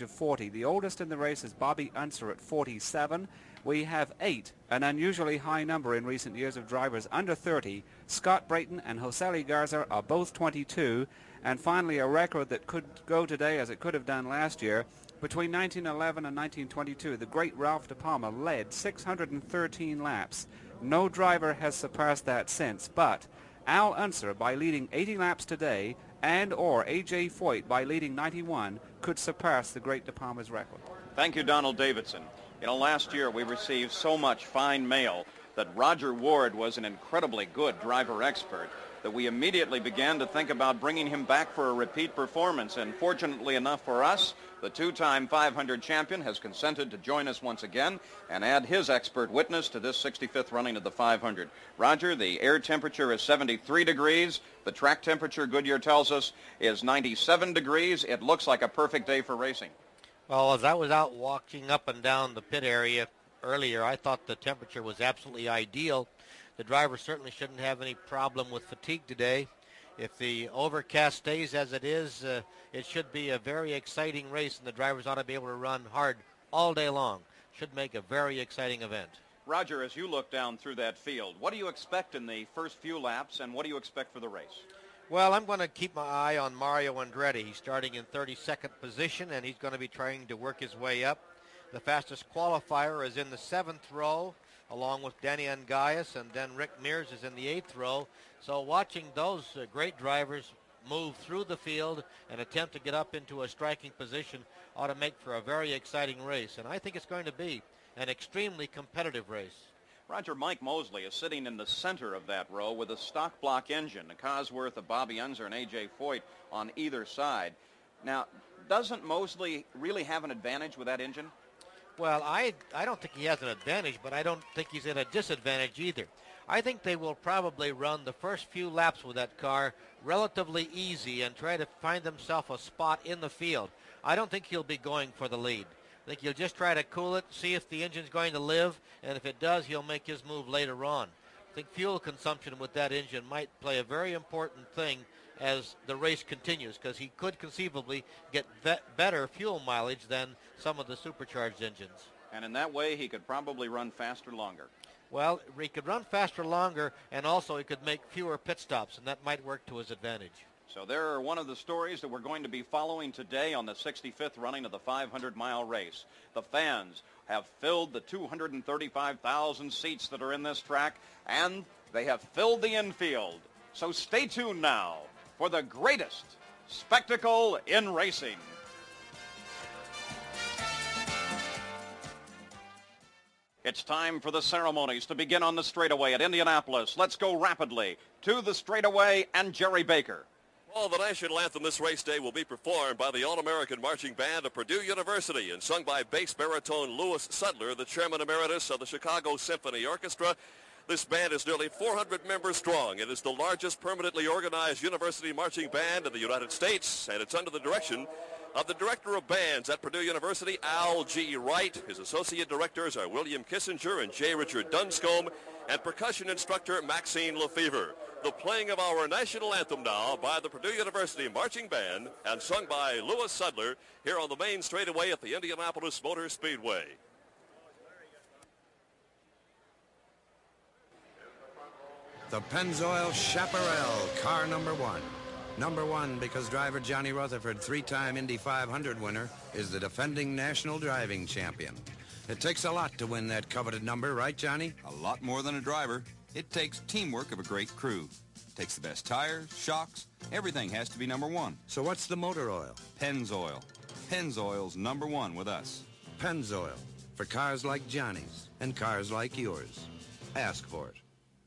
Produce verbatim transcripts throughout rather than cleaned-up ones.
age of forty. The oldest in the race is Bobby Unser at forty-seven. We have eight, an unusually high number in recent years of drivers under thirty. Scott Brayton and Josely Garza are both twenty-two. And finally, a record that could go today as it could have done last year. Between nineteen eleven and nineteen twenty-two, the great Ralph De Palma led six hundred thirteen laps. No driver has surpassed that since, but Al Unser, by leading eighty laps today, and or A J Foyt by leading ninety-one, could surpass the great De Palma's record. Thank you, Donald Davidson. You know, last year we received so much fine mail that Roger Ward was an incredibly good driver expert that we immediately began to think about bringing him back for a repeat performance. And fortunately enough for us, the two-time five hundred champion has consented to join us once again and add his expert witness to this sixty-fifth running of the five hundred. Roger, the air temperature is seventy-three degrees. The track temperature, Goodyear tells us, is ninety-seven degrees. It looks like a perfect day for racing. Well, as I was out walking up and down the pit area earlier, I thought the temperature was absolutely ideal. The driver certainly shouldn't have any problem with fatigue today. If the overcast stays as it is, uh, it should be a very exciting race, and the drivers ought to be able to run hard all day long. Should make a very exciting event. Roger, as you look down through that field, what do you expect in the first few laps, and what do you expect for the race? Well, I'm going to keep my eye on Mario Andretti. He's starting in thirty-second position, and he's going to be trying to work his way up. The fastest qualifier is in the seventh row, along with Danny Angayas, and then Rick Mears is in the eighth row. So watching those uh, great drivers move through the field and attempt to get up into a striking position ought to make for a very exciting race. And I think it's going to be an extremely competitive race. Roger, Mike Mosley is sitting in the center of that row with a stock block engine, a Cosworth, a Bobby Unser, and A J Foyt on either side. Now, doesn't Mosley really have an advantage with that engine? Well, I, I don't think he has an advantage, but I don't think he's at a disadvantage either. I think they will probably run the first few laps with that car relatively easy and try to find themselves a spot in the field. I don't think he'll be going for the lead. I think he'll just try to cool it, see if the engine's going to live, and if it does, he'll make his move later on. I think fuel consumption with that engine might play a very important thing as the race continues, because he could conceivably get ve- better fuel mileage than some of the supercharged engines. And in that way, he could probably run faster longer. Well, he could run faster longer, and also he could make fewer pit stops, and that might work to his advantage. So there are one of the stories that we're going to be following today on the sixty-fifth running of the five hundred mile race. The fans have filled the two hundred thirty-five thousand seats that are in this track, and they have filled the infield. So stay tuned now for the greatest spectacle in racing. It's time for the ceremonies to begin on the straightaway at Indianapolis. Let's go rapidly to the straightaway and Jerry Baker. Well, the national anthem this race day will be performed by the All-American Marching Band of Purdue University and sung by bass baritone Louis Sudler, the chairman emeritus of the Chicago Symphony Orchestra. This band is nearly four hundred members strong. It is the largest permanently organized university marching band in the United States, and it's under the direction of the director of bands at Purdue University, Al G. Wright. His associate directors are William Kissinger and J. Richard Dunscombe, and percussion instructor Maxine Lefevre. The playing of our national anthem now by the Purdue University Marching Band and sung by Louis Sudler here on the main straightaway at the Indianapolis Motor Speedway. The Pennzoil Chaparral, car number one. Number one because driver Johnny Rutherford, three-time Indy five hundred winner, is the defending national driving champion. It takes a lot to win that coveted number, right, Johnny? A lot more than a driver. It takes teamwork of a great crew. It takes the best tires, shocks, everything has to be number one. So what's the motor oil? Pennzoil. Pennzoil's number one with us. Pennzoil, for cars like Johnny's and cars like yours. Ask for it.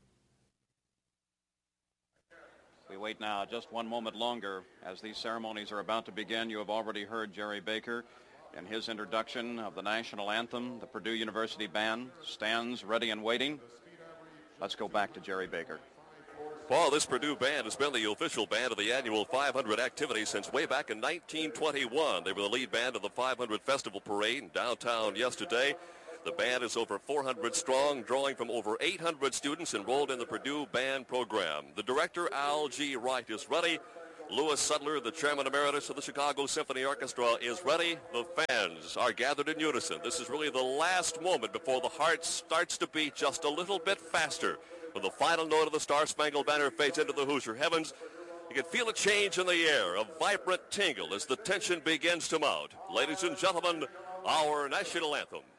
We wait now just one moment longer as these ceremonies are about to begin. You have already heard Jerry Baker in his introduction of the national anthem. The Purdue University Band stands ready and waiting. Let's go back to Jerry Baker. Paul, this Purdue band has been the official band of the annual five hundred activity since way back in nineteen twenty-one. They were the lead band of the five hundred Festival Parade in downtown yesterday. The band is over four hundred strong, drawing from over eight hundred students enrolled in the Purdue band program. The director, Al G. Wright, is ready. Louis Sudler, the chairman emeritus of the Chicago Symphony Orchestra, is ready. The fans are gathered in unison. This is really the last moment before the heart starts to beat just a little bit faster. When the final note of the Star-Spangled Banner fades into the Hoosier heavens, you can feel a change in the air, a vibrant tingle as the tension begins to mount. Ladies and gentlemen, our national anthem.